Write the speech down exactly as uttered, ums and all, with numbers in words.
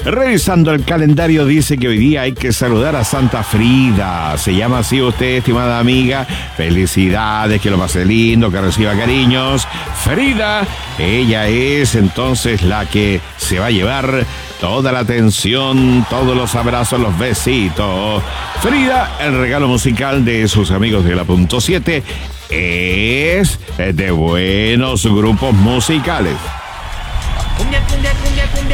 Revisando el calendario, dice que hoy día hay que saludar a Santa Frida. Se llama así usted, estimada amiga. Felicidades, que lo pase lindo, que reciba cariños. Frida, ella es entonces la que se va a llevar toda la atención, todos los abrazos, los besitos. Frida, el regalo musical de sus amigos de la punto siete es de buenos grupos musicales. Cumbia, cumbia, cumbia, cumbia.